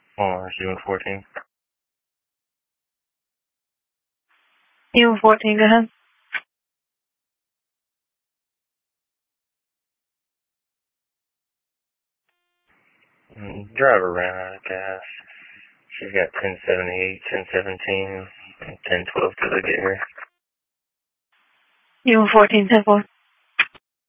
Or June 14th. June 14, go ahead. Driver ran out of gas. She's got 1078, 1017, and 1012 till they get here. June 14, 10-4.